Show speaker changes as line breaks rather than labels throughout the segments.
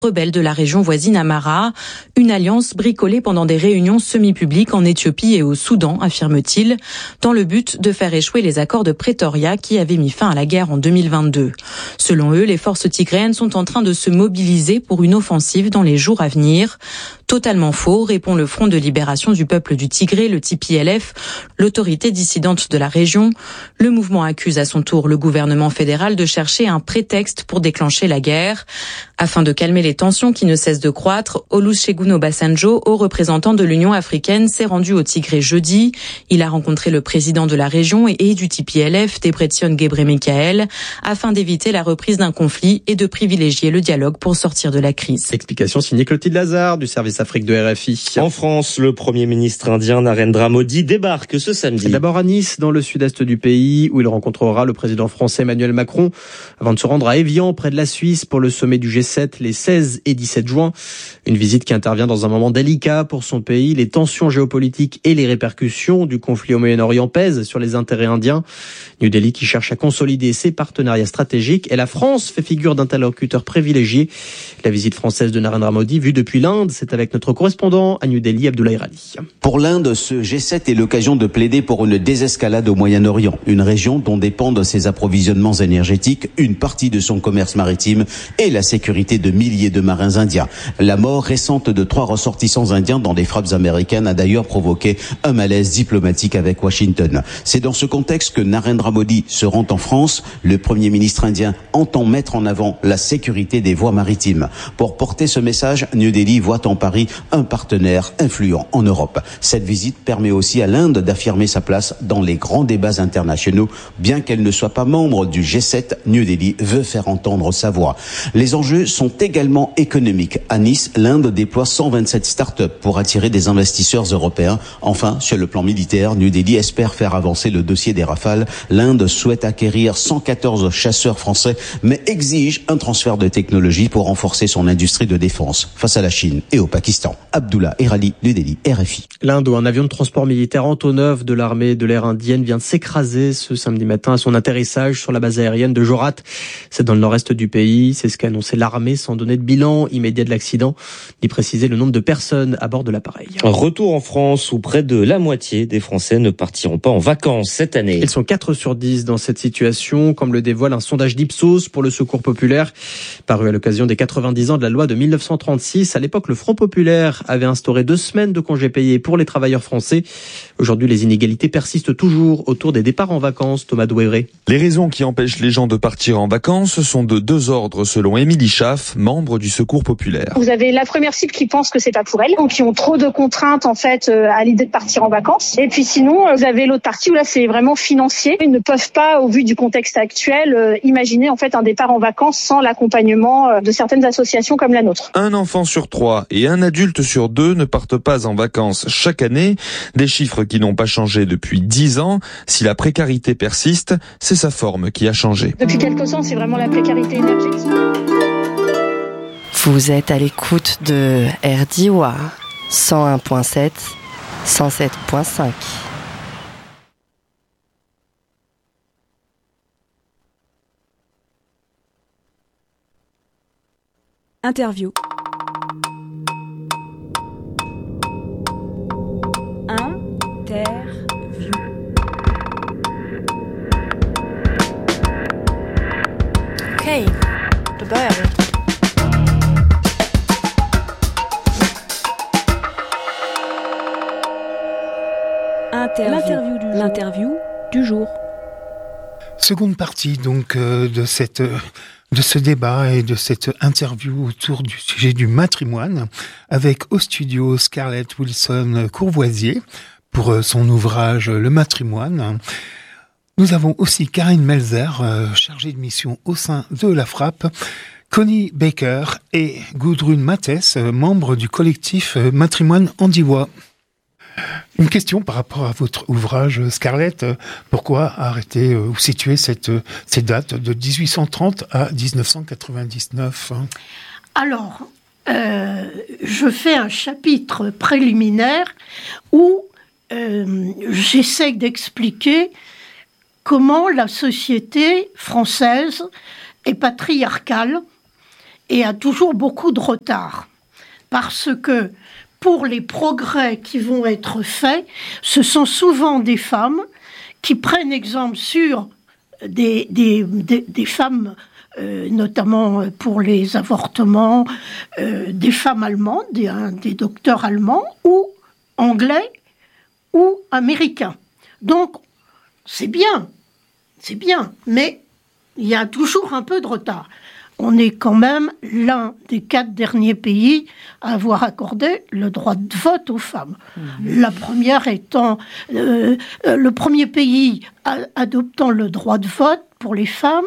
rebelles de la région voisine Amhara. Une alliance bricolée pendant des réunions semi-publiques en Éthiopie et au Soudan, affirme-t-il, dans le but de faire échouer les accords de Pretoria qui avaient mis fin à la guerre en 2022. Selon eux, les forces tigréennes sont en train de se mobiliser pour une offensive dans les jours à venir. Totalement faux, répond le Front de libération du peuple du Tigré, le TPLF, l'autorité dissidente de la région. Le mouvement accuse à son tour le gouvernement fédéral de chercher un prétexte pour déclencher la guerre. Afin de calmer les tensions qui ne cessent de croître, Olusegun Obasanjo, haut représentant de l'Union africaine, s'est rendu au Tigré jeudi. Il a rencontré le président de la région et du TPLF, Debretsion Gebremichael, afin d'éviter la reprise d'un conflit et de privilégier le dialogue pour sortir de la crise.
Explication signée Clotilde Lazare du service Afrique de RFI.
En France, le Premier ministre indien Narendra Modi débarque ce samedi.
D'abord à Nice, dans le sud-est du pays, où il rencontrera le président français Emmanuel Macron, avant de se rendre à Évian, près de la Suisse, pour le sommet du G7 les 16 et 17 juin. Une visite qui intervient dans un moment délicat pour son pays. Les tensions géopolitiques et les répercussions du conflit au Moyen-Orient pèsent sur les intérêts indiens. New Delhi qui cherche à consolider ses partenariats stratégiques et la France fait figure d'interlocuteur privilégié. La visite française de Narendra Modi, vue depuis l'Inde, c'est avec notre correspondant à New Delhi, Abdoulaye Rali.
Pour l'Inde, ce G7 est l'occasion de plaider pour une désescalade au Moyen-Orient, une région dont dépendent ses approvisionnements énergétiques, une partie de son commerce maritime et la sécurité de milliers de marins indiens. La mort récente de 3 ressortissants indiens dans des frappes américaines a d'ailleurs provoqué un malaise diplomatique avec Washington. C'est dans ce contexte que Narendra Modi se rend en France. Le Premier ministre indien entend mettre en avant la sécurité des voies maritimes. Pour porter ce message, New Delhi voit en Paris un partenaire influent en Europe. Cette visite permet aussi à l'Inde d'affirmer sa place dans les grands débats internationaux. Bien qu'elle ne soit pas membre du G7, New Delhi veut faire entendre sa voix. Les enjeux sont également économiques. À Nice, l'Inde déploie 127 start-up pour attirer des investisseurs européens. Enfin, sur le plan militaire, New Delhi espère faire avancer le dossier des Rafales. L'Inde souhaite acquérir 114 chasseurs français, mais exige un transfert de technologie pour renforcer son industrie de défense face à la Chine et au Pakistan. Abdullah Erali, New Delhi, RFI.
L'Inde, où un avion de transport militaire Antonov de l'armée de l'air indienne vient de s'écraser ce samedi matin à son atterrissage sur la base aérienne de Jorat. C'est dans le nord-est du pays. C'est ce qu'a annoncé l'armée sans donner de bilan immédiat de l'accident, ni préciser le nombre de personnes à bord de l'appareil.
Retour en France où près de la moitié des Français ne partiront pas en vacances cette année.
Ils sont 4 sur 10 dans cette situation, comme le dévoile un sondage d'Ipsos pour le Secours populaire, paru à l'occasion des 90 ans de la loi de 1936. À l'époque, le Front populaire avait instauré 2 semaines de congés payés pour les travailleurs français. Aujourd'hui, les inégalités persistent toujours autour des départs en vacances. Thomas Douévré.
Les raisons qui empêchent les gens de partir en vacances sont de 2 ordres, selon Émilie Schaff, membre du Secours populaire.
Vous avez la première cible qui pense que c'est pas pour elle, donc qui ont trop de contraintes en fait à l'idée de partir en vacances. Et puis sinon, vous avez l'autre partie où là c'est vraiment financier. Ils ne peuvent pas, au vu du contexte actuel, imaginer en fait un départ en vacances sans l'accompagnement de certaines associations comme la nôtre.
Un enfant sur 3 et un adulte sur 2 ne partent pas en vacances chaque année. Des chiffres qui n'ont pas changé depuis 10 ans. Si la précarité persiste, c'est sa forme qui a changé.
Depuis quelques ans, c'est vraiment la précarité énergétique.
Vous êtes à l'écoute de RDIWA 101.7, 107.5.
Interview. Interview.
Okej, då börjar vi.
L'interview du jour.
Seconde partie donc de ce débat et de cette interview autour du sujet du matrimoine avec au studio Scarlett Wilson Courvoisier pour son ouvrage Le matrimoine. Nous avons aussi Karine Melzer, chargée de mission au sein de la Frappe, Connie Baker et Gudrun Mathès, membre du collectif Matrimoine Andiwa. Une question par rapport à votre ouvrage, Scarlett. Pourquoi arrêter ou situer ces dates de 1830 à 1999 ?
Alors, je fais un chapitre préliminaire où j'essaie d'expliquer comment la société française est patriarcale et a toujours beaucoup de retard. Parce que pour les progrès qui vont être faits, ce sont souvent des femmes qui prennent exemple sur des femmes, notamment pour les avortements, des femmes allemandes, des docteurs allemands ou anglais ou américains. Donc, c'est bien, mais il y a toujours un peu de retard. On est quand même l'un des 4 derniers pays à avoir accordé le droit de vote aux femmes. La première étant le premier pays adoptant le droit de vote pour les femmes,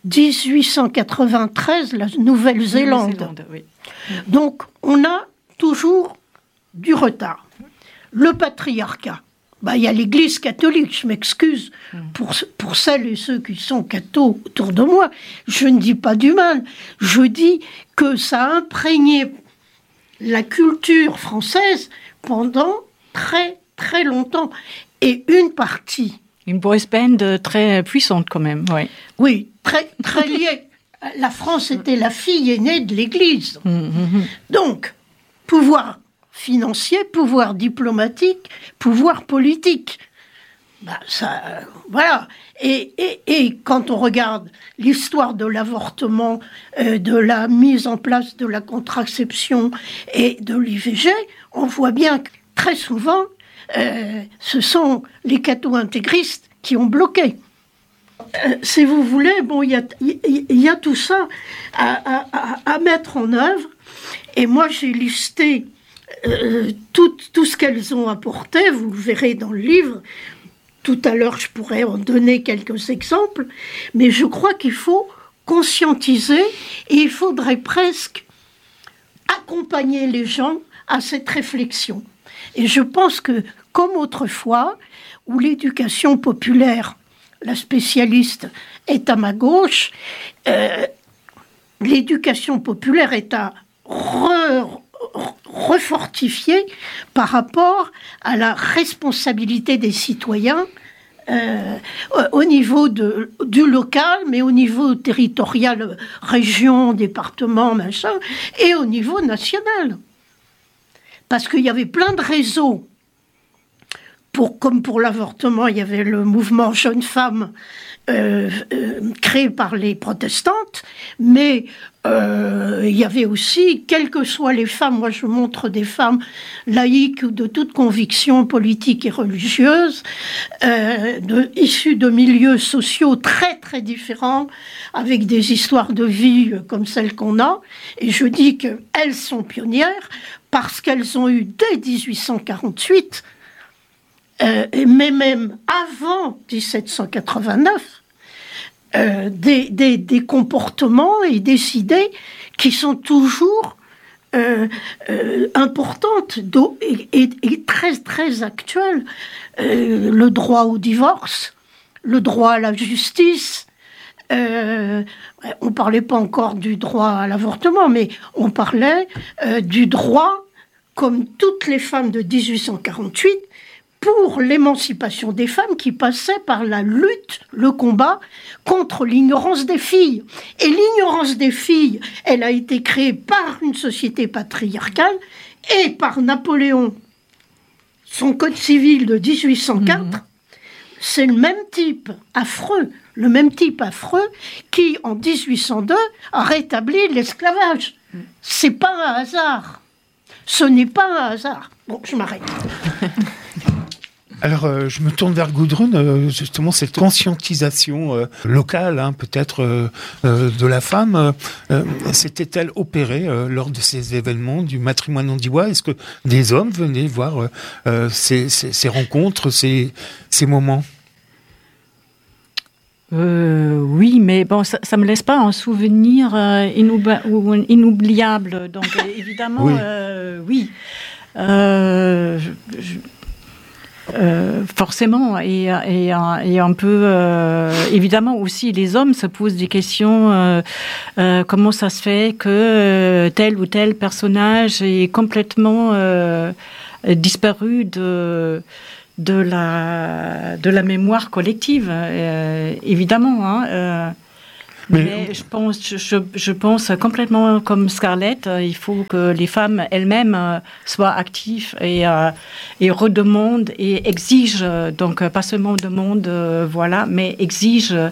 1893, la Nouvelle-Zélande.
Oui.
Donc, on a toujours du retard. Le patriarcat. Il y a l'Église catholique, je m'excuse pour celles et ceux qui sont cathos autour de moi. Je ne dis pas du mal. Je dis que ça a imprégné la culture française pendant très, très longtemps. Et une partie...
Une boys band très puissante quand même, oui.
Oui, très, très liée. La France était la fille aînée de l'Église. Donc, pouvoir financier, pouvoir diplomatique, pouvoir politique. Voilà. Et quand on regarde l'histoire de l'avortement, de la mise en place de la contraception et de l'IVG, on voit bien que très souvent, ce sont les catho-intégristes qui ont bloqué. Si vous voulez, il y a tout ça à mettre en œuvre. Et moi, j'ai listé tout ce qu'elles ont apporté, vous le verrez dans le livre. Tout à l'heure, je pourrais en donner quelques exemples, mais je crois qu'il faut conscientiser et il faudrait presque accompagner les gens à cette réflexion. Et je pense que, comme autrefois, où l'éducation populaire, la spécialiste est à ma gauche, l'éducation populaire est à refortifier par rapport à la responsabilité des citoyens au niveau du local, mais au niveau territorial, région, département, machin, et au niveau national. Parce qu'il y avait plein de réseaux. Comme pour l'avortement, il y avait le mouvement Jeunes Femmes créé par les protestantes, mais il y avait aussi, quelles que soient les femmes, moi je montre des femmes laïques ou de toute conviction politique et religieuse, issues de milieux sociaux très très différents, avec des histoires de vie comme celles qu'on a, et je dis qu'elles sont pionnières parce qu'elles ont eu dès 1848, mais même avant 1789, des comportements et des idées qui sont toujours importantes et très, très actuelles. Le droit au divorce, le droit à la justice. On ne parlait pas encore du droit à l'avortement, mais on parlait du droit, comme toutes les femmes de 1848, pour l'émancipation des femmes qui passait par la lutte, le combat contre l'ignorance des filles. Et l'ignorance des filles, elle a été créée par une société patriarcale et par Napoléon. Son code civil de 1804, c'est le même type affreux qui, en 1802, a rétabli l'esclavage. C'est pas un hasard. Ce n'est pas un hasard. Bon, je m'arrête.
Alors, je me tourne vers Gudrun, justement, cette conscientisation locale, peut-être, de la femme, s'était-elle opérée lors de ces événements du matrimoine Andiwa? Est-ce que des hommes venaient voir ces rencontres, ces moments?
Oui, mais bon, ça me laisse pas un souvenir inoubliable. Donc, évidemment, oui. Forcément, et un peu évidemment aussi les hommes se posent des questions, comment ça se fait que tel ou tel personnage est complètement disparu de la mémoire collective, évidemment, Mais je pense complètement comme Scarlett, il faut que les femmes elles-mêmes soient actives et redemandent et exigent, donc pas seulement demandent, mais exigent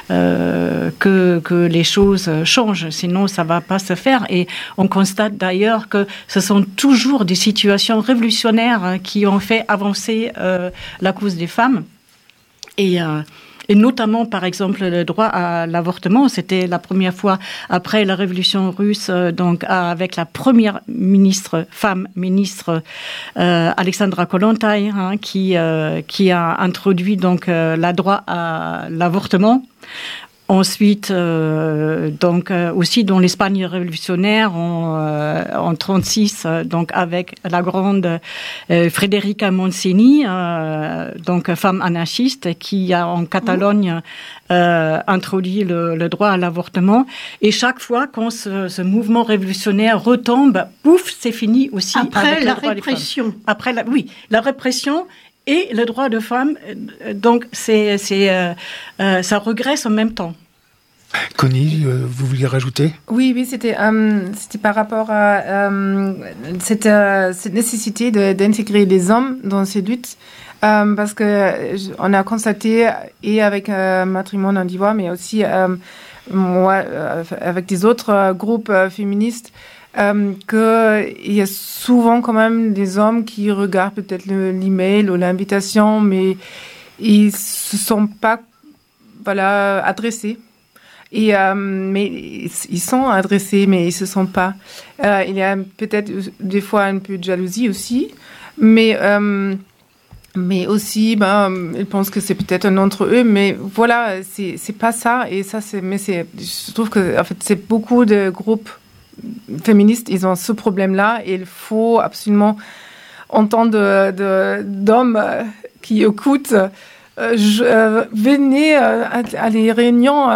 que les choses changent, sinon ça va pas se faire. Et on constate d'ailleurs que ce sont toujours des situations révolutionnaires qui ont fait avancer la cause des femmes. Et notamment, par exemple, le droit à l'avortement, c'était la première fois après la Révolution russe, donc avec la première femme ministre, Alexandra Kollontai, qui a introduit donc le droit à l'avortement. Ensuite, aussi dans l'Espagne révolutionnaire en 36, donc avec la grande Federica Montseny, donc femme anarchiste, qui a en Catalogne introduit le droit à l'avortement. Et chaque fois quand ce mouvement révolutionnaire retombe, pouf, c'est fini aussi.
Après
avec
la répression.
Après la répression. Et le droit de femme, donc ça regresse en même temps.
Connie, vous vouliez rajouter ?
Oui, c'était par rapport à cette nécessité d'intégrer les hommes dans ces luttes, parce que on a constaté, et avec Matrimoine Andiwa, mais aussi moi, avec des autres groupes féministes, qu'il y a souvent quand même des hommes qui regardent peut-être l'email ou l'invitation, mais ils se sont pas adressés. Mais ils sont adressés, mais ils se sont pas. Il y a peut-être des fois un peu de jalousie aussi, mais aussi, ils pensent que c'est peut-être un entre eux, mais voilà, c'est pas ça. Et ça, je trouve que en fait, c'est beaucoup de groupes féministes, ils ont ce problème-là, et il faut absolument entendre d'hommes qui écoutent. Venez à les réunions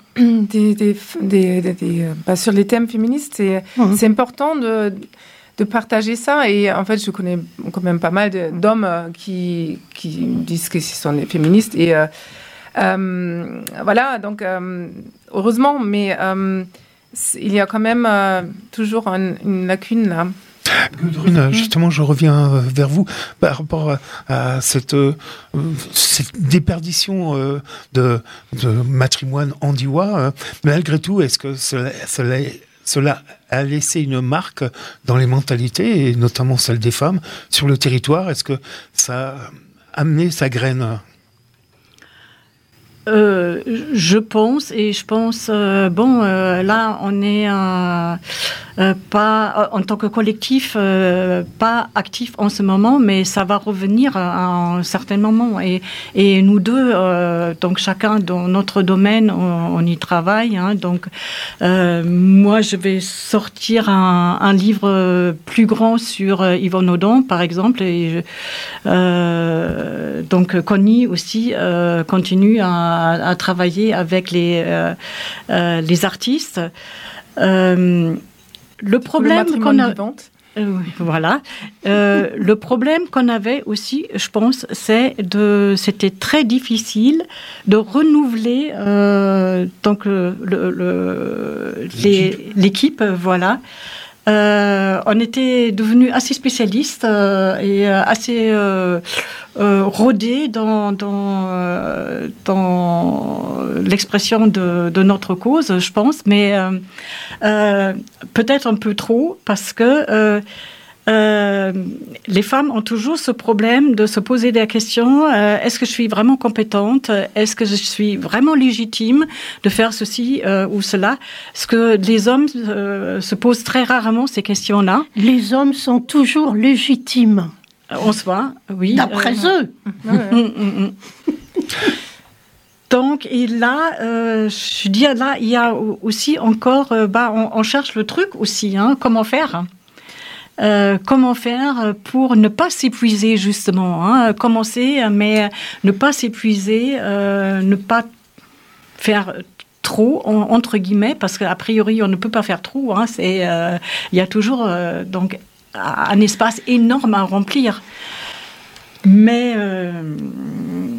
sur les thèmes féministes. C'est important de partager ça. Et en fait, je connais quand même pas mal d'hommes qui disent que ce sont des féministes. Et voilà, donc heureusement, mais il y a quand même toujours une lacune là.
Gudrun, justement, je reviens vers vous par rapport à cette déperdition de Matrimoine Andiwa. Malgré tout, est-ce que cela a laissé une marque dans les mentalités, et notamment celle des femmes, sur le territoire ? Est-ce que ça a amené sa graine ?
Je pense, là, on est pas, en tant que collectif, pas actif en ce moment, mais ça va revenir à un certain moment. Et nous deux, donc chacun dans notre domaine, on y travaille. Donc, moi, je vais sortir un livre plus grand sur Yvonne Audon, par exemple. Et donc, Connie aussi continue à travailler avec les artistes. Le problème qu'on a, le problème qu'on avait aussi, je pense, c'était très difficile de renouveler donc l'équipe, voilà. On était devenus assez spécialistes et assez rodés dans l'expression de notre cause, je pense, mais peut-être un peu trop, parce que les femmes ont toujours ce problème de se poser des questions. Est-ce que je suis vraiment compétente ? Est-ce que je suis vraiment légitime de faire ceci ou cela ? Parce que les hommes se posent très rarement ces questions-là.
Les hommes sont toujours légitimes.
En soi, oui.
D'après eux.
Donc, et là, je dis là, il y a aussi encore, on cherche le truc aussi, comment faire ? Comment faire pour ne pas s'épuiser, justement, commencer, mais ne pas s'épuiser, ne pas faire trop, entre guillemets, parce qu'a priori, on ne peut pas faire trop. Il y a toujours donc un espace énorme à remplir. Mais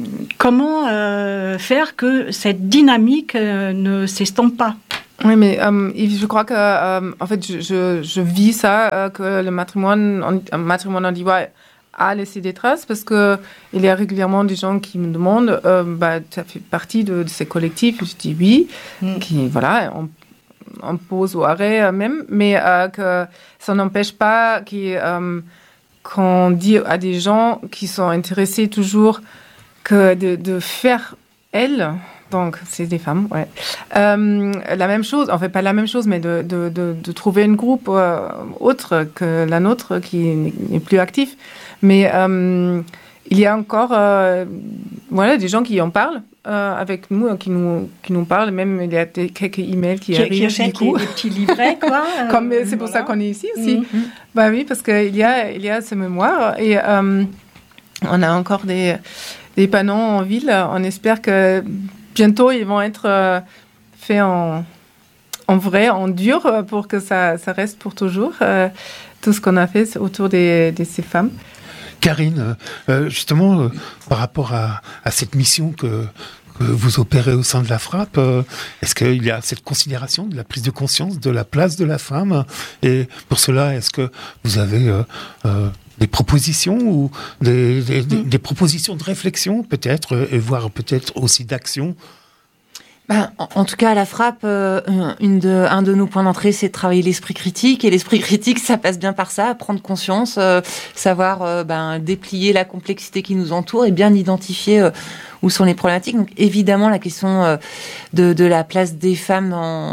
comment faire que cette dynamique ne s'estompe pas?
Oui, mais je crois que en fait, je vis ça, que le matrimoine en DIY a laissé des traces, parce que il y a régulièrement des gens qui me demandent, ça fait partie de ces collectifs. Je dis oui, qui voilà, on pose au arrêt même, mais que ça n'empêche pas qu'on dit à des gens qui sont intéressés toujours que de faire donc c'est des femmes, ouais, la même chose, en fait pas la même chose, mais de trouver un groupe autre que la nôtre qui n'est plus actif. Mais il y a encore des gens qui en parlent avec nous, qui nous parlent. Même il y a quelques emails qui arrivent.
Qui achètent des petits livrets, quoi.
Comme c'est pour ça qu'on est ici aussi. Bah oui, parce qu'il y a ce mémoire, et on a encore des panneaux en ville. On espère que bientôt ils vont être faits en vrai, en dur, pour que ça reste pour toujours, tout ce qu'on a fait autour de ces femmes.
Karine, justement, par rapport à cette mission que vous opérez au sein de la Frappe, est-ce qu'il y a cette considération de la prise de conscience de la place de la femme? Et pour cela, est-ce que vous avez des propositions ou des propositions de réflexion, peut-être, et voire peut-être aussi d'action?
En tout cas, à la Frappe, un de nos points d'entrée, c'est de travailler l'esprit critique. Et l'esprit critique, ça passe bien par ça, prendre conscience, savoir déplier la complexité qui nous entoure et bien identifier où sont les problématiques. Donc, évidemment, la question de la place des femmes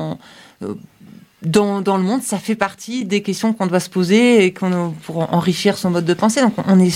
dans le monde, ça fait partie des questions qu'on doit se poser et pour enrichir son mode de pensée. Donc,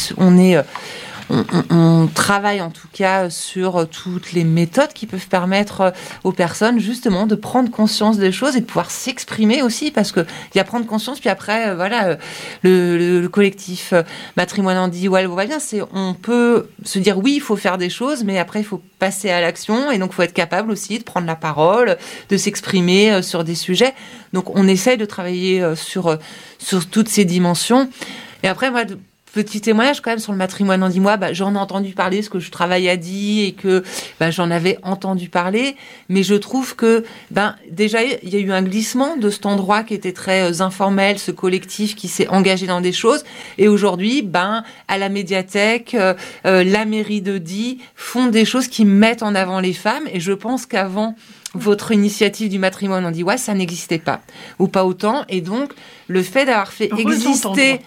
on travaille en tout cas sur toutes les méthodes qui peuvent permettre aux personnes justement de prendre conscience des choses et de pouvoir s'exprimer aussi, parce que il y a prendre conscience, puis après le collectif Matrimoine en DIY, elle voit bien, on peut se dire oui, il faut faire des choses, mais après il faut passer à l'action, et donc il faut être capable aussi de prendre la parole, de s'exprimer sur des sujets. Donc on essaye de travailler sur toutes ces dimensions. Et après, moi, petit témoignage quand même sur le matrimoine en 10 mois, j'en ai entendu parler, ce que je travaille à dit, et que j'en avais entendu parler, mais je trouve que déjà il y a eu un glissement de cet endroit qui était très informel, ce collectif qui s'est engagé dans des choses, et aujourd'hui à la médiathèque, la mairie de Die font des choses qui mettent en avant les femmes, et je pense qu'avant votre initiative du matrimoine en DIY, ça n'existait pas, ou pas autant, et donc le fait d'avoir fait exister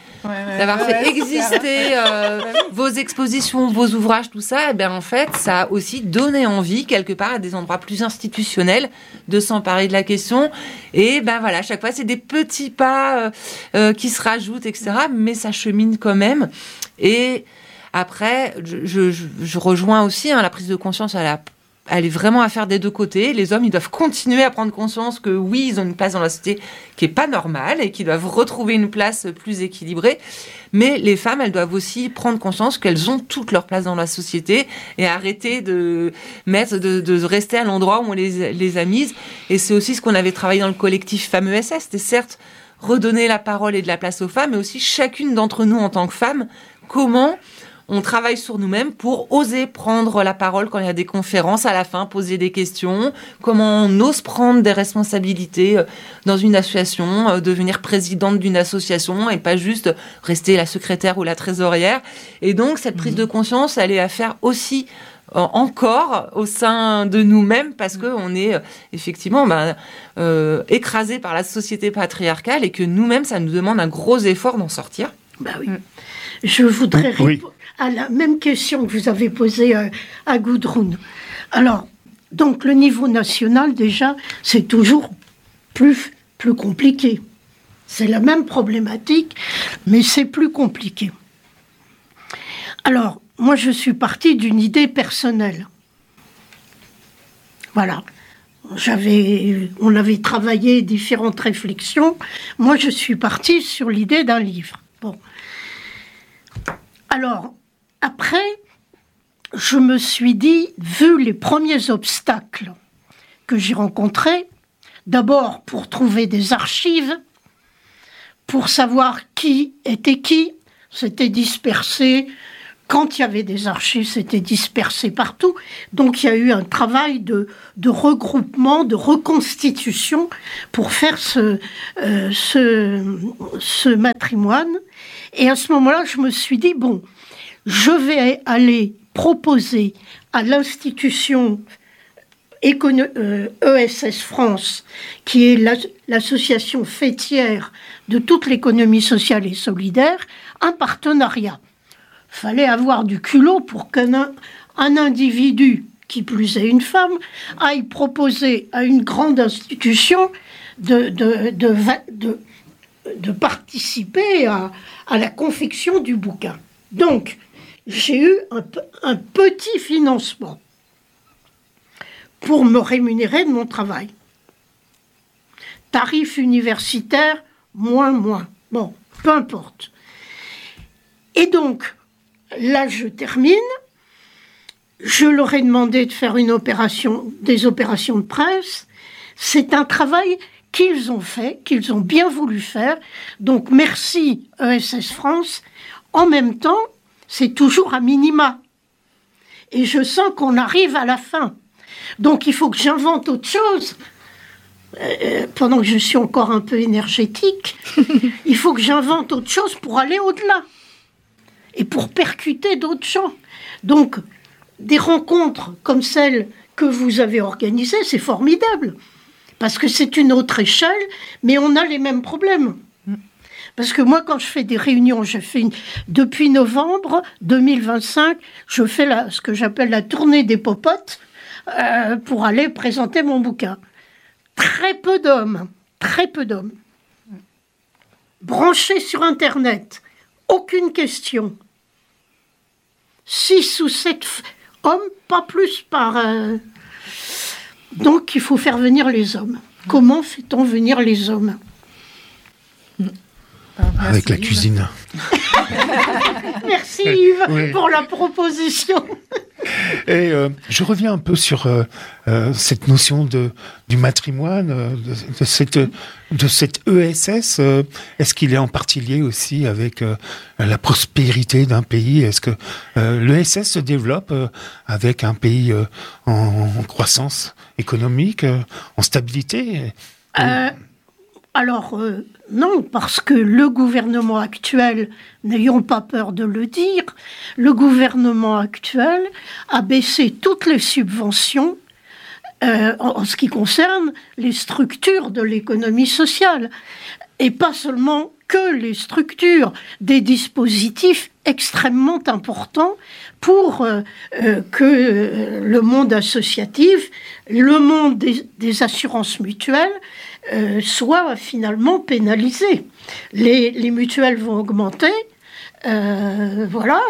vos expositions, vos ouvrages, tout ça, en fait, ça a aussi donné envie quelque part à des endroits plus institutionnels de s'emparer de la question. Et voilà, chaque fois c'est des petits pas qui se rajoutent, etc. Mais ça chemine quand même. Et après, je rejoins aussi la prise de conscience elle est vraiment à faire des deux côtés. Les hommes, ils doivent continuer à prendre conscience que oui, ils ont une place dans la société qui est pas normale et qu'ils doivent retrouver une place plus équilibrée. Mais les femmes, elles doivent aussi prendre conscience qu'elles ont toute leur place dans la société et arrêter de rester à l'endroit où on les a mises. Et c'est aussi ce qu'on avait travaillé dans le collectif Femmes ESS. C'était certes redonner la parole et de la place aux femmes, mais aussi chacune d'entre nous en tant que femme, comment on travaille sur nous-mêmes pour oser prendre la parole quand il y a des conférences, à la fin, poser des questions, comment on ose prendre des responsabilités dans une association, devenir présidente d'une association et pas juste rester la secrétaire ou la trésorière. Et donc, cette prise de conscience, elle est à faire aussi encore au sein de nous-mêmes, parce qu'on est effectivement écrasé par la société patriarcale et que nous-mêmes, ça nous demande un gros effort d'en sortir.
Oui. Je voudrais répondre à la même question que vous avez posée à Gudrun. Alors, donc le niveau national, déjà, c'est toujours plus compliqué. C'est la même problématique, mais c'est plus compliqué. Alors, moi, je suis partie d'une idée personnelle. Voilà. On avait travaillé différentes réflexions. Moi, je suis partie sur l'idée d'un livre. Bon. Alors, après, je me suis dit, vu les premiers obstacles que j'ai rencontrés, d'abord pour trouver des archives, pour savoir qui était qui, c'était dispersé Quand il y avait des archives, c'était dispersé partout. Donc il y a eu un travail de regroupement, de reconstitution pour faire ce matrimoine. Et à ce moment-là, je me suis dit, bon, je vais aller proposer à l'institution ESS France, qui est l'association fêtière de toute l'économie sociale et solidaire, un partenariat. Fallait avoir du culot pour qu'un individu, qui plus est une femme, aille proposer à une grande institution de participer à la confection du bouquin. Donc, j'ai eu un petit financement pour me rémunérer de mon travail. Tarif universitaire, moins. Bon, peu importe. Et donc, là, je termine. Je leur ai demandé de faire des opérations de presse. C'est un travail qu'ils ont fait, qu'ils ont bien voulu faire. Donc, merci ESS France. En même temps, c'est toujours à minima. Et je sens qu'on arrive à la fin. Donc, il faut que j'invente autre chose. Pendant que je suis encore un peu énergétique, il faut que j'invente autre chose pour aller au-delà. Et pour percuter d'autres gens. Donc, des rencontres comme celles que vous avez organisées, c'est formidable. Parce que c'est une autre échelle, mais on a les mêmes problèmes. Parce que moi, quand je fais des réunions, depuis novembre 2025, je fais ce que j'appelle la tournée des popotes pour aller présenter mon bouquin. Très peu d'hommes. Branchés sur Internet. Aucune question. 6 ou 7 hommes, pas plus par... Donc, il faut faire venir les hommes. Comment fait-on venir les hommes ?
Avec la cuisine.
Merci Yves pour la proposition.
Et je reviens un peu sur cette notion du matrimoine, de cette ESS. Est-ce qu'il est en partie lié aussi avec la prospérité d'un pays ? Est-ce que l'ESS se développe avec un pays en croissance économique, en stabilité ?
Alors, non, parce que le gouvernement actuel, n'ayons pas peur de le dire, le gouvernement actuel a baissé toutes les subventions en ce qui concerne les structures de l'économie sociale. Et pas seulement que les structures, des dispositifs extrêmement importants pour que le monde associatif, le monde des assurances mutuelles, soit finalement pénalisé. Les mutuelles vont augmenter. Voilà,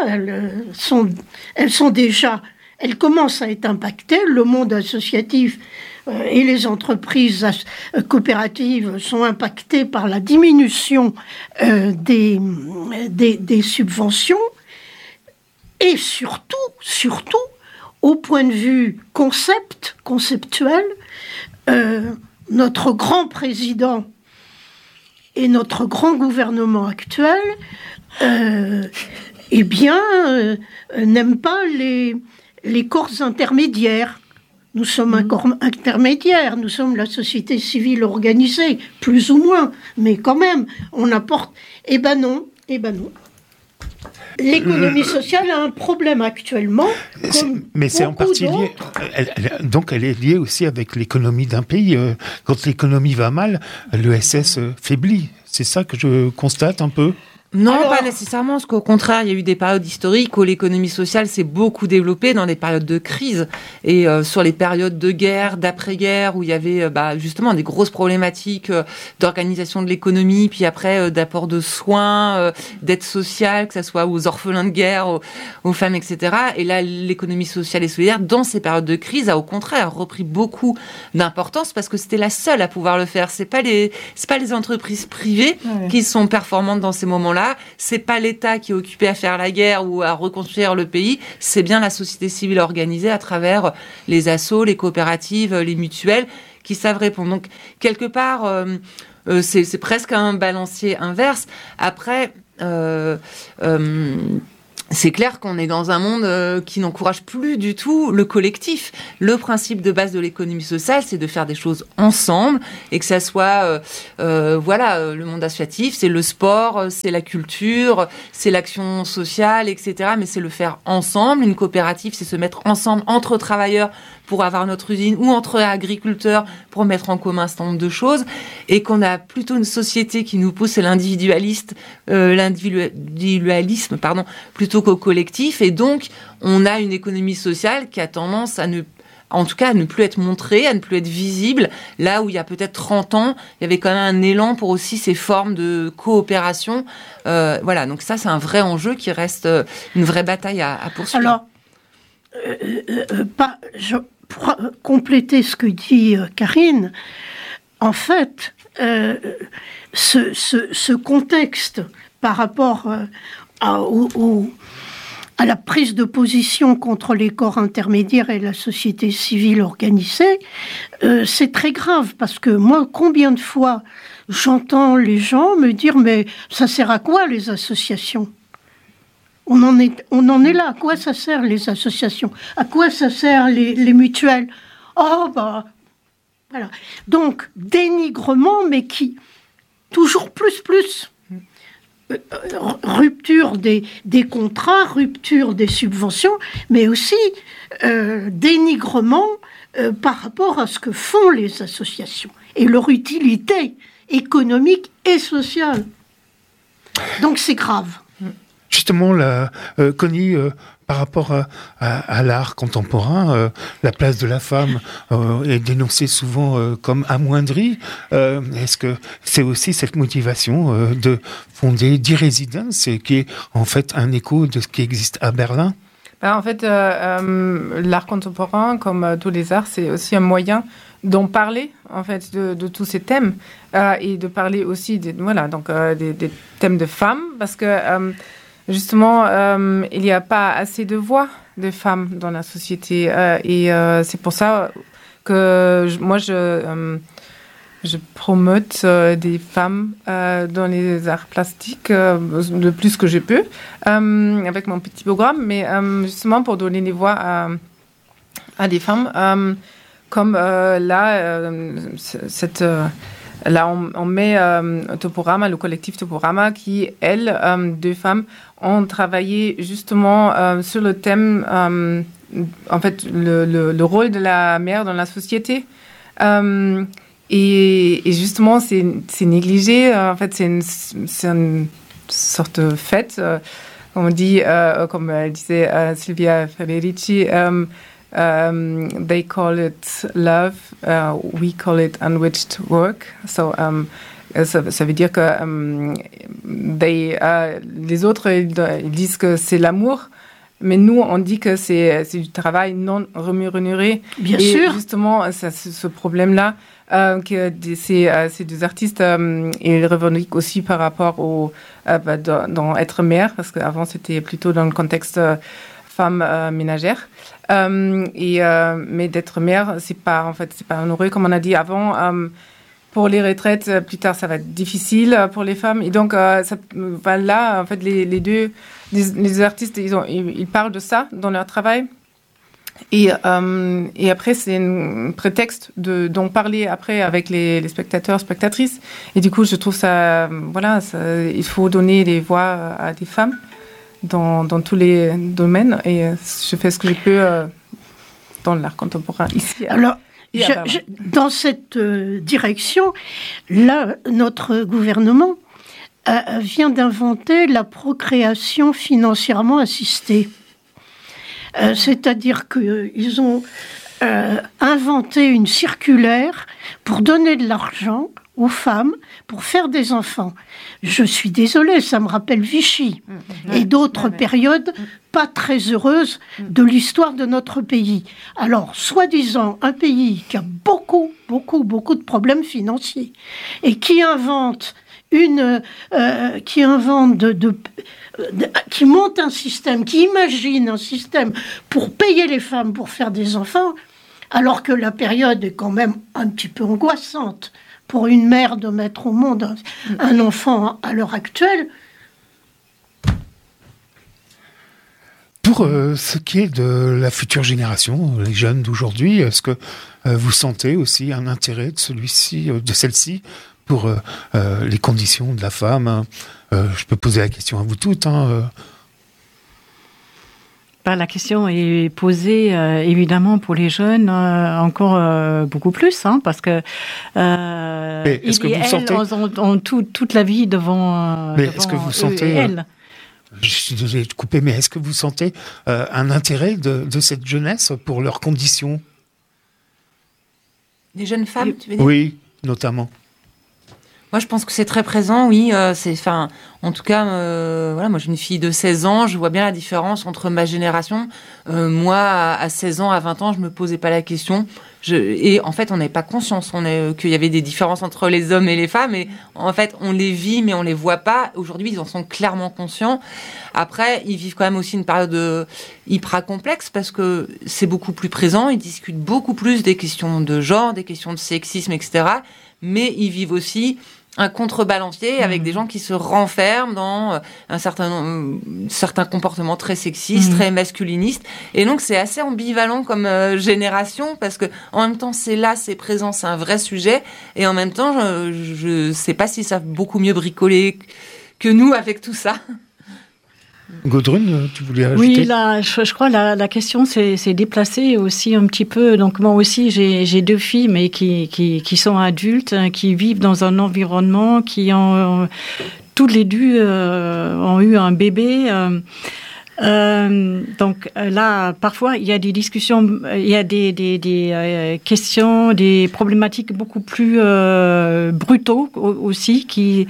elles commencent à être impactées. Le monde associatif et les entreprises coopératives sont impactées par la diminution des subventions. Et surtout, au point de vue conceptuel, notre grand président et notre grand gouvernement actuel, n'aiment pas les corps intermédiaires. Nous sommes un corps intermédiaire, nous sommes la société civile organisée, plus ou moins, mais quand même, on apporte... Eh ben non. L'économie sociale a un problème actuellement.
Mais c'est en partie lié. Donc elle est liée aussi avec l'économie d'un pays. Quand l'économie va mal, l'ESS faiblit. C'est ça que je constate un peu.
Non, pas nécessairement, parce qu'au contraire, il y a eu des périodes historiques où l'économie sociale s'est beaucoup développée dans des périodes de crise et sur les périodes de guerre, d'après-guerre, où il y avait justement des grosses problématiques d'organisation de l'économie, puis après d'apport de soins, d'aide sociale, que ça soit aux orphelins de guerre, aux femmes, etc. Et là, l'économie sociale et solidaire, dans ces périodes de crise, a au contraire repris beaucoup d'importance parce que c'était la seule à pouvoir le faire. C'est pas les entreprises privées qui sont performantes dans ces moments-là. C'est pas l'État qui est occupé à faire la guerre ou à reconstruire le pays, c'est bien la société civile organisée à travers les assos, les coopératives, les mutuelles qui savent répondre. Donc, quelque part, c'est presque un balancier inverse. Après, c'est clair qu'on est dans un monde qui n'encourage plus du tout le collectif. Le principe de base de l'économie sociale, c'est de faire des choses ensemble, et que ça soit, le monde associatif, c'est le sport, c'est la culture, c'est l'action sociale, etc. Mais c'est le faire ensemble. Une coopérative, c'est se mettre ensemble entre travailleurs pour avoir notre usine, ou entre agriculteurs pour mettre en commun un certain nombre de choses, et qu'on a plutôt une société qui nous pousse à l'individualisme, plutôt qu'au collectif, et donc on a une économie sociale qui a tendance à ne plus être montrée, à ne plus être visible, là où il y a peut-être 30 ans, il y avait quand même un élan pour aussi ces formes de coopération. Donc ça, c'est un vrai enjeu qui reste une vraie bataille à poursuivre.
Alors, pour compléter ce que dit Karine, en fait, ce contexte par rapport à la prise de position contre les corps intermédiaires et la société civile organisée, c'est très grave, parce que moi, combien de fois j'entends les gens me dire « mais ça sert à quoi les associations ?» On en est là. À quoi ça sert les associations? À quoi ça sert les mutuelles? Voilà. Donc, dénigrement, mais qui toujours plus. Rupture des contrats, rupture des subventions, mais aussi dénigrement par rapport à ce que font les associations et leur utilité économique et sociale. Donc, c'est grave.
Justement, Connie, par rapport à l'art contemporain, la place de la femme est dénoncée souvent comme amoindrie. Est-ce que c'est aussi cette motivation de fonder d'e-Residence, qui est en fait un écho de ce qui existe à Berlin?
En fait, l'art contemporain, comme tous les arts, c'est aussi un moyen d'en parler, en fait, de tous ces thèmes, et de parler aussi des thèmes de femmes, parce que justement, il n'y a pas assez de voix de femmes dans la société. Et c'est pour ça que moi, je promote des femmes dans les arts plastiques le plus que je peux, avec mon petit programme, mais justement pour donner les voix à des femmes. Comme là, on met Toporama, le collectif Toporama, qui, elles, deux femmes, ont travaillé justement sur le thème, en fait, le rôle de la mère dans la société. Et justement, c'est négligé. En fait, c'est une sorte de fête, comme on dit, comme disait Silvia Federici. They call it love, we call it unwitched work. So, ça veut dire que les autres ils disent que c'est l'amour, mais nous on dit que c'est du travail non rémunéré.
Bien
et
sûr.
Justement, ce problème-là, que ces deux artistes, ils revendiquent aussi par rapport au dans être mère, parce qu'avant c'était plutôt dans le contexte femme ménagère. Mais d'être mère, c'est pas honoré, comme on a dit avant. Pour les retraites, plus tard, ça va être difficile pour les femmes. Et donc, là, en fait, les artistes, ils parlent de ça dans leur travail. Et après, c'est un prétexte d'en parler après avec les spectateurs, spectatrices. Et du coup, je trouve il faut donner des voix à des femmes dans tous les domaines, et je fais ce que je peux dans l'art contemporain ici.
Alors, dans cette direction, là, notre gouvernement vient d'inventer la procréation financièrement assistée. C'est-à-dire qu'ils ont inventé une circulaire pour donner de l'argent aux femmes pour faire des enfants. Je suis désolée, ça me rappelle Vichy et d'autres périodes pas très heureuses de l'histoire de notre pays. Alors, soi-disant, un pays qui a beaucoup de problèmes financiers et qui invente qui monte un système, qui imagine un système pour payer les femmes pour faire des enfants, alors que la période est quand même un petit peu angoissante pour une mère de mettre au monde un enfant à l'heure actuelle.
Pour ce qui est de la future génération, les jeunes d'aujourd'hui, est-ce que vous sentez aussi un intérêt de celle-ci pour les conditions de la femme? Je peux poser la question à vous toutes.
La question est posée évidemment pour les jeunes encore beaucoup plus, parce que
est-ce que vous sentez
ont toute la vie devant.
Mais est-ce que vous sentez
elles.
Je suis désolé de couper, mais est-ce que vous sentez un intérêt de cette jeunesse pour leurs conditions?
Des jeunes femmes, tu veux dire?
Oui, notamment.
Moi, je pense que c'est très présent, oui. En tout cas, moi, j'ai une fille de 16 ans. Je vois bien la différence entre ma génération. Moi, à 16 ans, à 20 ans, je me posais pas la question. Et en fait, on n'avait pas conscience qu'il y avait des différences entre les hommes et les femmes. Et en fait, on les vit, mais on les voit pas. Aujourd'hui, ils en sont clairement conscients. Après, ils vivent quand même aussi une période hyper complexe parce que c'est beaucoup plus présent. Ils discutent beaucoup plus des questions de genre, des questions de sexisme, etc. Mais ils vivent aussi un contrebalancier avec des gens qui se renferment dans certains comportements très sexistes, très masculinistes. Et donc, c'est assez ambivalent comme génération parce que en même temps, c'est présent, c'est un vrai sujet. Et en même temps, je sais pas s'ils savent beaucoup mieux bricoler que nous avec tout ça.
Gudrun, tu voulais ajouter?
Oui, là, je crois la question s'est déplacée aussi un petit peu. Donc moi aussi, j'ai 2 filles, mais qui sont adultes, qui vivent dans un environnement, qui ont toutes les deux ont eu un bébé. Donc là, parfois, il y a des discussions, il y a des questions, des problématiques beaucoup plus brutaux aussi qui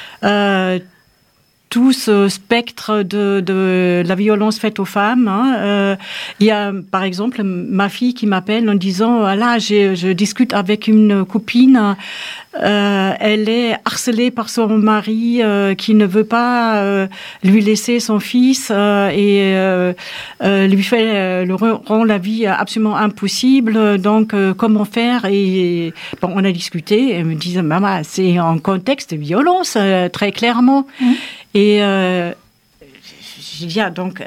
tout ce spectre de la violence faite aux femmes. Il y a, par exemple, ma fille qui m'appelle en disant « Là, je discute avec une copine, elle est harcelée par son mari qui ne veut pas lui laisser son fils et lui rend la vie absolument impossible. Donc, comment faire ?» Et bon, on a discuté. Elle me disait « Maman, c'est un contexte de violence, très clairement. » Et je dis, donc,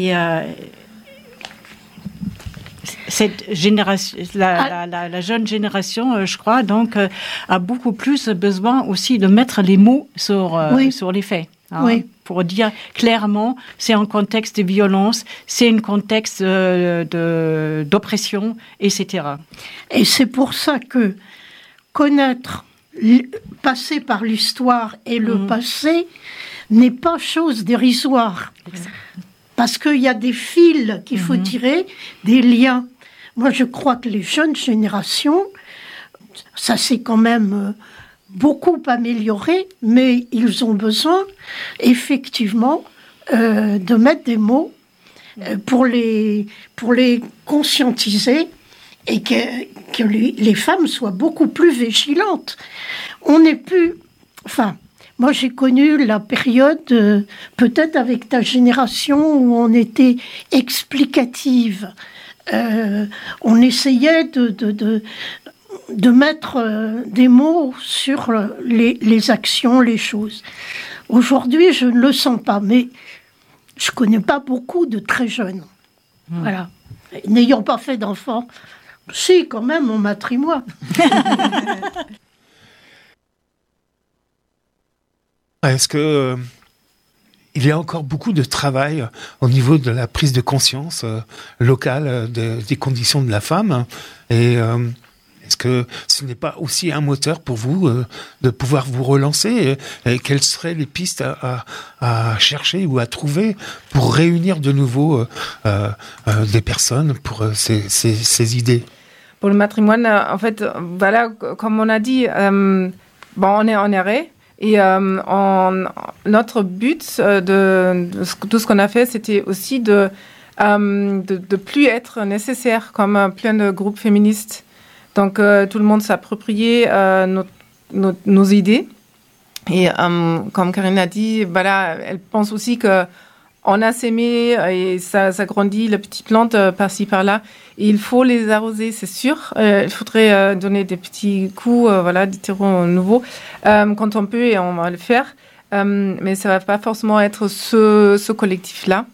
cette génération, la jeune génération, je crois, donc, a beaucoup plus besoin aussi de mettre les mots sur les faits. Pour dire clairement, c'est un contexte de violence, c'est un contexte d'oppression, etc.
Et c'est pour ça que connaître, passer par l'histoire et le passé n'est pas chose dérisoire. Parce qu'il y a des fils qu'il faut tirer, des liens. Moi, je crois que les jeunes générations, ça s'est quand même beaucoup amélioré, mais ils ont besoin, effectivement, de mettre des mots pour les conscientiser et que les femmes soient beaucoup plus vigilantes. On n'est plus... Enfin, moi, j'ai connu la période, peut-être avec ta génération, où on était explicative. On essayait de mettre des mots sur les actions, les choses. Aujourd'hui, je ne le sens pas, mais je ne connais pas beaucoup de très jeunes. Voilà. N'ayant pas fait d'enfants, si, quand même, mon matrimoine.
Est-ce que il y a encore beaucoup de travail au niveau de la prise de conscience locale des conditions de la femme? Et est-ce que ce n'est pas aussi un moteur pour vous de pouvoir vous relancer? Et quelles seraient les pistes à chercher ou à trouver pour réunir de nouveau des personnes pour ces idées?
Pour le matrimoine, en fait, voilà, comme on a dit, on est en arrêt. Et notre but de tout ce qu'on a fait, c'était aussi de plus être nécessaire comme plein de groupes féministes. Donc tout le monde s'appropriait nos idées. Et comme Karine a dit, voilà, elle pense aussi que on a sémé et ça grandit, les petites plantes par-ci, par-là. Et il faut les arroser, c'est sûr. Il faudrait donner des petits coups, des terreaux nouveaux quand on peut et on va le faire. Mais ça va pas forcément être ce collectif-là.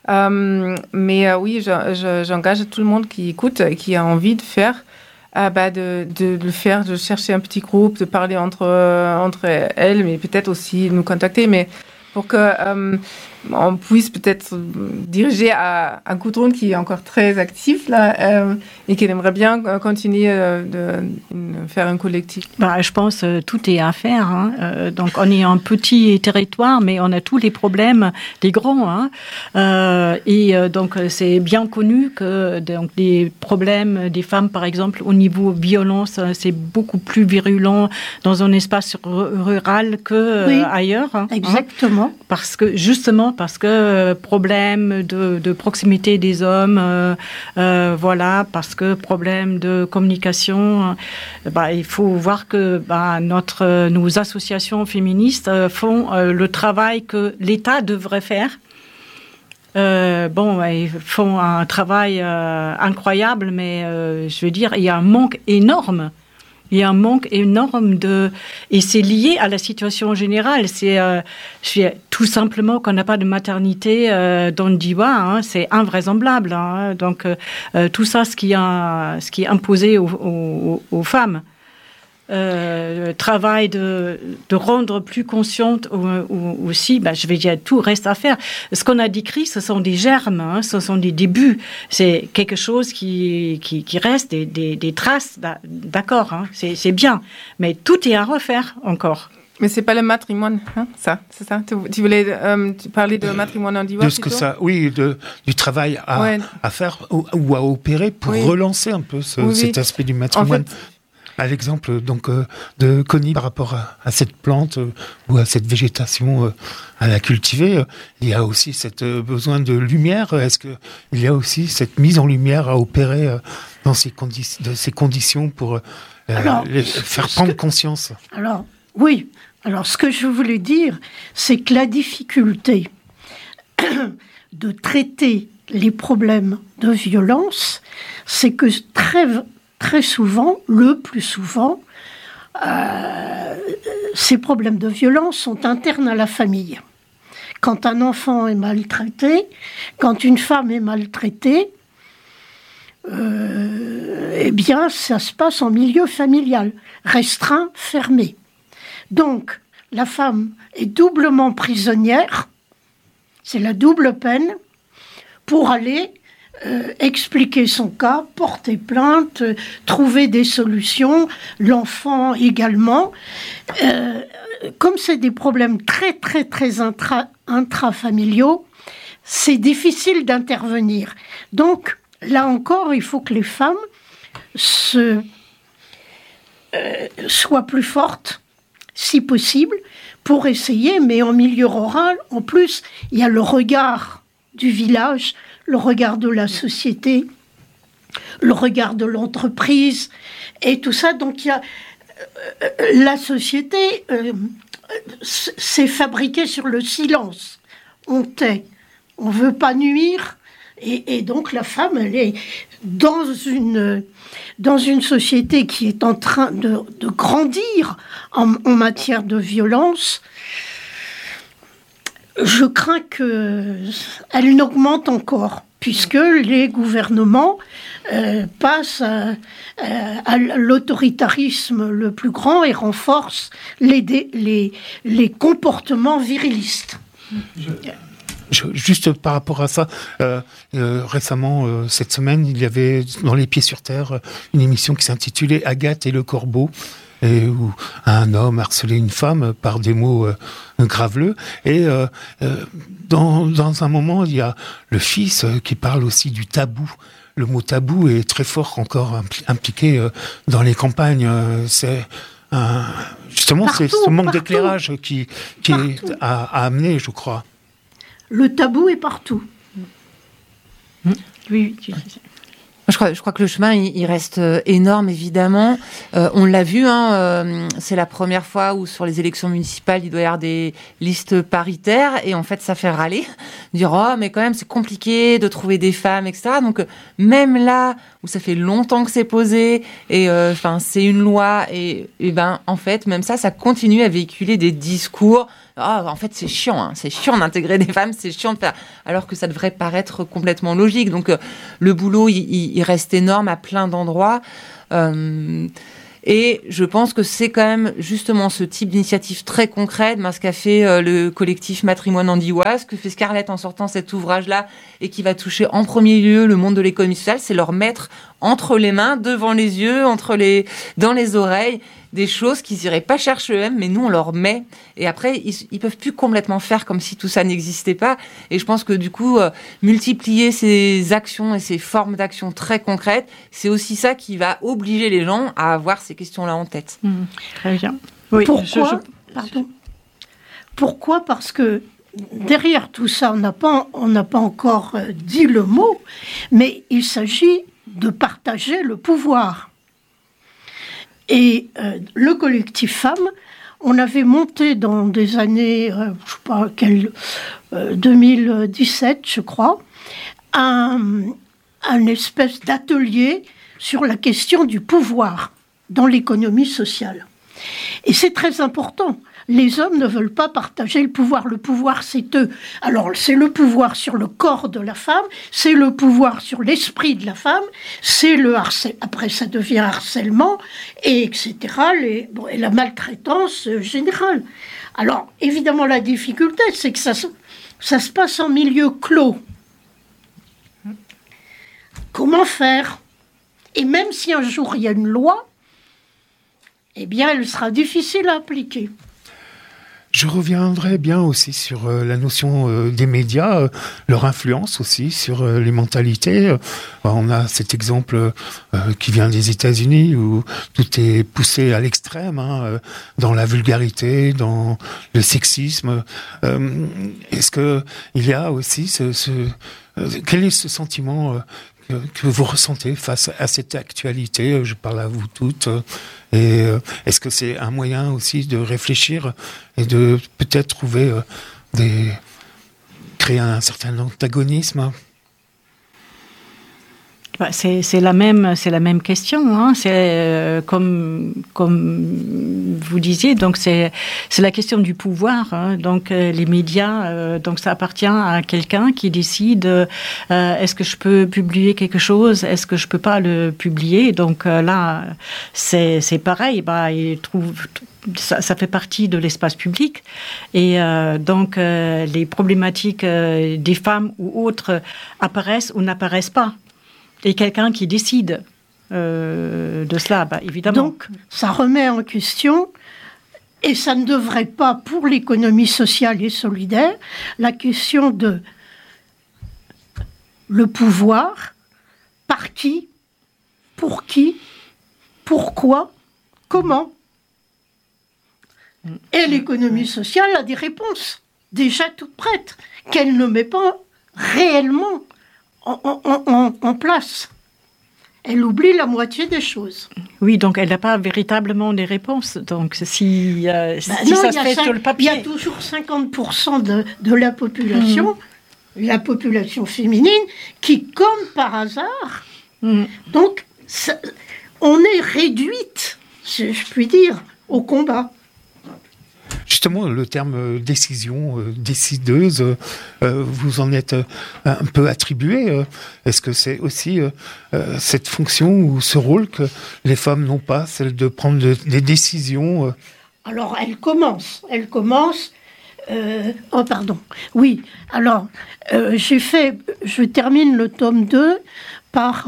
Mais oui, j'engage tout le monde qui écoute, qui a envie de faire, de le faire, de chercher un petit groupe, de parler entre elles, mais peut-être aussi nous contacter, mais pour que on puisse peut-être diriger à un Gudrun qui est encore très actif là et qui aimerait bien continuer de faire un collectif.
Je pense tout est à faire. Hein. Donc on est un petit territoire, mais on a tous les problèmes des grands. Hein. Donc c'est bien connu que donc les problèmes des femmes, par exemple, au niveau violence, c'est beaucoup plus virulent dans un espace rural que ailleurs. Hein.
Exactement.
Parce que problème de proximité des hommes, parce que problème de communication, il faut voir que nos associations féministes font le travail que l'État devrait faire. Ils font un travail incroyable, mais je veux dire, il y a un manque énorme. Il y a un manque énorme et c'est lié à la situation générale. C'est tout simplement qu'on n'a pas de maternité dans le Diois, hein, c'est invraisemblable. Hein. Donc tout ça, ce qui est imposé aux femmes. Travail de rendre plus consciente aussi, je vais dire, tout reste à faire. Ce qu'on a décrit, ce sont des germes, hein, ce sont des débuts. C'est quelque chose qui reste, des traces, d'accord, hein, c'est bien. Mais tout est à refaire encore.
Mais c'est pas le matrimoine, hein, ça, c'est ça. Tu voulais parler de matrimoine en Diois,
du travail à faire ou à opérer pour relancer un peu cet aspect du matrimoine. En fait, à l'exemple de Connie par rapport à cette plante ou à cette végétation à la cultiver, il y a aussi cette besoin de lumière. Est-ce qu'il y a aussi cette mise en lumière à opérer dans ces conditions pour faire prendre conscience?
Alors, oui. Alors, ce que je voulais dire, c'est que la difficulté de traiter les problèmes de violence, c'est que très souvent, le plus souvent, ces problèmes de violence sont internes à la famille. Quand un enfant est maltraité, quand une femme est maltraitée, ça se passe en milieu familial, restreint, fermé. Donc, la femme est doublement prisonnière, c'est la double peine, pour aller expliquer son cas, porter plainte, trouver des solutions, l'enfant également. Comme c'est des problèmes très, très, très intrafamiliaux, c'est difficile d'intervenir. Donc, là encore, il faut que les femmes soient plus fortes, si possible, pour essayer, mais en milieu rural, en plus, il y a le regard du village, le regard de la société, le regard de l'entreprise, et tout ça. Donc, il y a la société, c'est fabriqué sur le silence. On tait, on ne veut pas nuire, et donc la femme, elle est dans une société qui est en train de grandir en matière de violence. Je crains qu'elle n'augmente encore, puisque les gouvernements passent à l'autoritarisme le plus grand et renforcent les comportements virilistes.
Juste par rapport à ça, récemment, cette semaine, il y avait dans Les Pieds sur Terre une émission qui s'intitulait Agathe et le Corbeau, où un homme harcelait une femme par des mots graveleux. Et dans un moment, il y a le fils qui parle aussi du tabou. Le mot tabou est très fort encore impliqué dans les campagnes. C'est ce manque d'éclairage qui a amené, je crois.
Le tabou est partout.
Oui.
Je crois que le chemin, il reste énorme, évidemment. On l'a vu, c'est la première fois où sur les élections municipales, il doit y avoir des listes paritaires. Et en fait, ça fait râler. Dire, oh, mais quand même, c'est compliqué de trouver des femmes, etc. Donc, même là, où ça fait longtemps que c'est posé, et c'est une loi, et en fait, même ça continue à véhiculer des discours en fait c'est chiant d'intégrer des femmes, c'est chiant de faire, alors que ça devrait paraître complètement logique. Donc le boulot il reste énorme à plein d'endroits. Et je pense que c'est quand même justement ce type d'initiative très concrète, ce qu'a fait le collectif Matrimoine Andiwa, ce que fait Scarlett en sortant cet ouvrage-là, et qui va toucher en premier lieu le monde de l'économie sociale, c'est leur mettre entre les mains, devant les yeux, dans les oreilles, des choses qu'ils n'iraient pas chercher eux-mêmes, mais nous on leur met. Et après, ils peuvent plus complètement faire comme si tout ça n'existait pas. Et je pense que du coup, multiplier ces actions et ces formes d'actions très concrètes, c'est aussi ça qui va obliger les gens à avoir ces questions-là en tête.
Très bien. Oui,
Pourquoi ? Parce que derrière tout ça, on n'a pas encore dit le mot, mais il s'agit de partager le pouvoir. Et le collectif Femmes, on avait monté dans des années, 2017, je crois, un espèce d'atelier sur la question du pouvoir dans l'économie sociale. Et c'est très important. Les hommes ne veulent pas partager le pouvoir. Le pouvoir, c'est eux. Alors, c'est le pouvoir sur le corps de la femme, c'est le pouvoir sur l'esprit de la femme, c'est le harcèlement. Après, ça devient harcèlement, et etc. Et la maltraitance générale. Alors, évidemment, la difficulté, c'est que ça se passe en milieu clos. Comment faire ? Et même si un jour il y a une loi, eh bien, elle sera difficile à appliquer.
Je reviendrai bien aussi sur la notion des médias, leur influence aussi sur les mentalités. On a cet exemple qui vient des États-Unis où tout est poussé à l'extrême, dans la vulgarité, dans le sexisme. Est-ce que il y a aussi quel est ce sentiment que vous ressentez face à cette actualité? Je parle à vous toutes. Et est-ce que c'est un moyen aussi de réfléchir et de peut-être créer un certain antagonisme?
C'est la même question. C'est comme vous disiez. Donc c'est la question du pouvoir. Donc les médias. Donc ça appartient à quelqu'un qui décide. Est-ce que je peux publier quelque chose? Est-ce que je peux pas le publier? Donc là c'est pareil. Il trouve. Ça fait partie de l'espace public et donc les problématiques des femmes ou autres apparaissent ou n'apparaissent pas. Et quelqu'un qui décide de cela, évidemment.
Donc, ça remet en question, et ça ne devrait pas, pour l'économie sociale et solidaire, la question de le pouvoir, par qui, pourquoi, comment. Et l'économie sociale a des réponses, déjà toutes prêtes, qu'elle ne met pas réellement en place. Elle oublie la moitié des choses.
Oui, donc elle n'a pas véritablement des réponses. Donc si ça se fait sur le papier...
Il y a toujours 50% de la population, la population féminine, qui, comme par hasard, donc on est réduite, si je puis dire, au combat.
Justement, le terme décision, décideuse, vous en êtes un peu attribué. Est-ce que c'est aussi cette fonction ou ce rôle que les femmes n'ont pas, celle de prendre des décisions
Alors, elle commence. Oui, alors, je termine le tome 2 par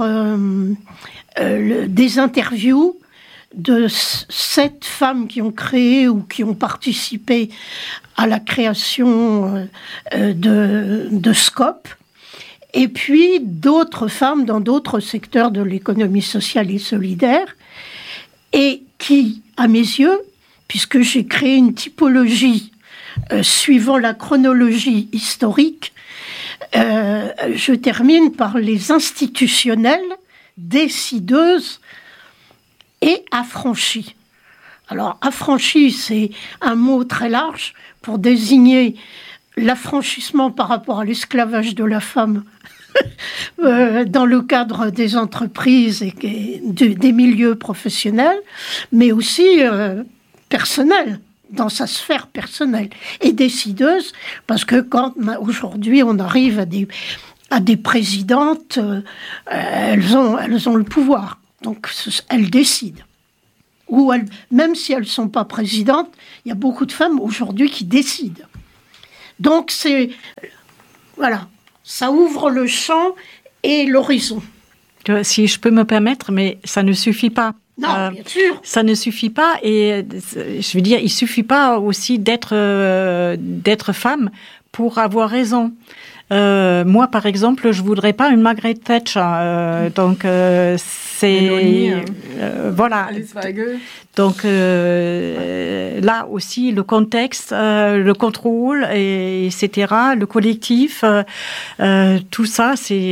des interviews de 7 femmes qui ont créé ou qui ont participé à la création de Scope, et puis d'autres femmes dans d'autres secteurs de l'économie sociale et solidaire, et qui, à mes yeux, puisque j'ai créé une typologie suivant la chronologie historique, je termine par les institutionnelles, décideuses, et affranchie. Alors, affranchie, c'est un mot très large pour désigner l'affranchissement par rapport à l'esclavage de la femme dans le cadre des entreprises et des milieux professionnels, mais aussi personnels, dans sa sphère personnelle. Et décideuse, parce que quand aujourd'hui on arrive à des présidentes, elles ont le pouvoir. Donc elles décident. Ou même si elles ne sont pas présidentes, il y a beaucoup de femmes aujourd'hui qui décident. Donc voilà, ça ouvre le champ et l'horizon.
Si je peux me permettre, mais ça ne suffit pas.
Non, bien sûr.
Ça ne suffit pas, et je veux dire, il suffit pas aussi d'être femme pour avoir raison. Moi, par exemple, je voudrais pas une Margaret Thatcher. Donc, c'est voilà. Donc là aussi, le contexte, le contrôle, etc., le collectif, tout ça,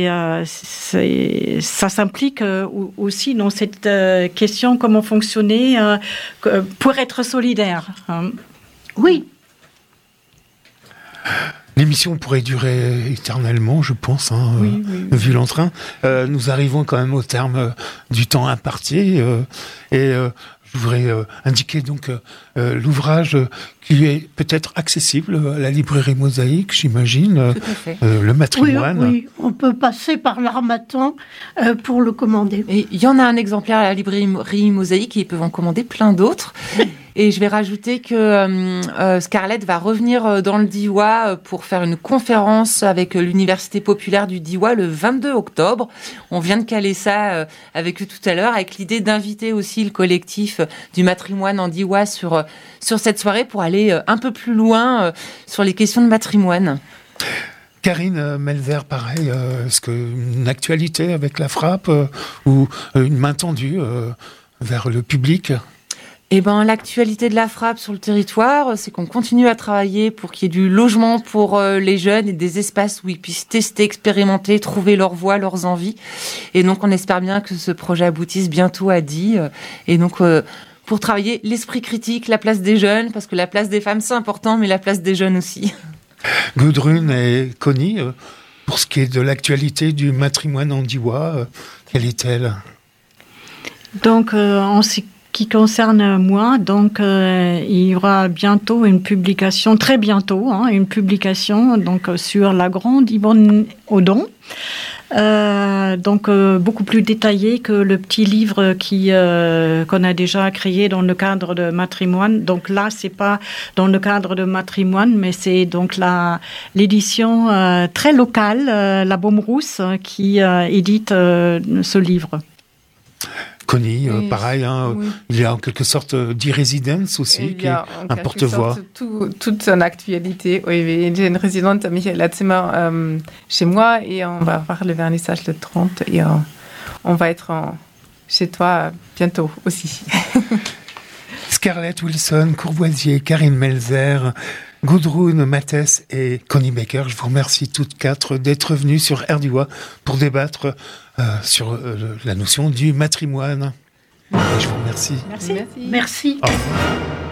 ça s'implique aussi dans cette question comment fonctionner pour être solidaire.
Oui.
L'émission pourrait durer éternellement, je pense, vu l'entrain. Nous arrivons quand même au terme du temps imparti. Je voudrais indiquer donc l'ouvrage qui est peut-être accessible à la librairie Mosaïque, j'imagine.
Tout à fait.
Le Matrimoine.
Oui, on peut passer par l'Harmattan pour le commander.
Et il y en a un exemplaire à la librairie Mosaïque et ils peuvent en commander plein d'autres. Et je vais rajouter que Scarlett va revenir dans le Diois pour faire une conférence avec l'Université populaire du Diois le 22 octobre. On vient de caler ça avec eux tout à l'heure, avec l'idée d'inviter aussi le collectif du matrimoine en Diois sur cette soirée pour aller un peu plus loin sur les questions de matrimoine.
Karine Melver, pareil, est-ce qu'une actualité avec la frappe ou une main tendue vers le public ?
Eh ben, l'actualité de la frappe sur le territoire, c'est qu'on continue à travailler pour qu'il y ait du logement pour les jeunes et des espaces où ils puissent tester, expérimenter, trouver leur voie, leurs envies. Et donc, on espère bien que ce projet aboutisse bientôt à Die. Et donc, pour travailler l'esprit critique, la place des jeunes, parce que la place des femmes, c'est important, mais la place des jeunes aussi.
Gudrun et Connie, pour ce qui est de l'actualité du matrimoine en Diois, quelle est-elle ?
Donc, en ce qui concerne moi, donc il y aura bientôt une publication, très bientôt, une publication donc sur la grande Yvonne Audon. Donc beaucoup plus détaillé que le petit livre qu'on a déjà créé dans le cadre de matrimoine. Donc là, c'est pas dans le cadre de matrimoine, mais c'est donc l'édition très locale, la Baume Rousse, qui édite ce livre.
Connie, pareil, oui. Il y a en quelque sorte d'e-résidence aussi, qui est un porte-voix.
Toute son actualité. Oui, j'ai une résidente, Michaela Zimmer, chez moi, et on va avoir le vernissage le 30, et on va être chez toi bientôt aussi.
Scarlett Wilson, Courvoisier, Karine Melzer, Gudrun Mathès et Connie Baker, je vous remercie toutes quatre d'être venues sur RDIWA pour débattre sur la notion du matrimoine. Et je vous remercie.
Merci.
Au revoir.